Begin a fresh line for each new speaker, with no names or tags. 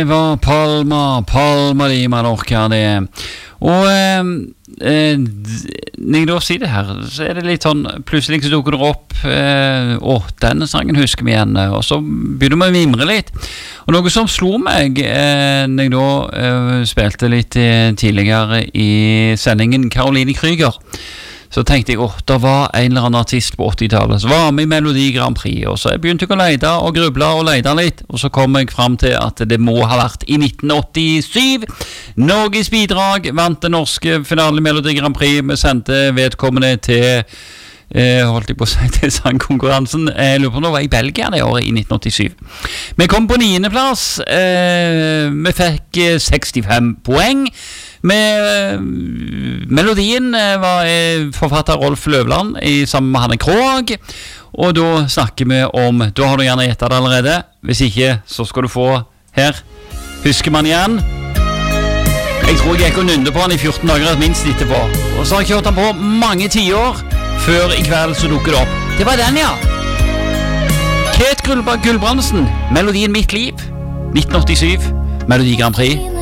Det var Palma di Mallorca det. Og når jeg da sier det her, så det litt sånn, plutselig så dukker det opp, denne sangen husker vi igjen, og så begynner vi å mimre litt. Og noe som slo meg når jeg da spilte litt tidligere i sendingen Caroline Krüger, så tenkte jeg, det var en eller annen artist på 80-tallet som var med i Melodi Grand Prix, og så jeg begynte jeg å lete og gruble og lete litt, og så kom jeg frem til at det må ha vært i 1987. Norges bidrag vant den norske finalen i Melodi Grand Prix. Vi sendte vedkommende til holdt jeg på å si til sangkonkurransen. Jeg lurer på om det var i Belgia det året i 1987. Vi kom på 9. plass. Vi fikk 65 poeng. Melodien var forfatter Rolf Løvland sammen med Hanne Krogh. Og da snakker vi om, da har du gjerne gjettet det allerede. Hvis ikke, så skal du få her. Husker man igjen? Jeg tror jeg gikk og nynde på han i 14 dager minst etterpå. Og så har jeg kjørt han på mange tiår. Før i kveld så dukker det opp. Det var den, ja. Kate Gulbrandsen, Melodien Mitt Liv, 1987, Melodi Grand Prix.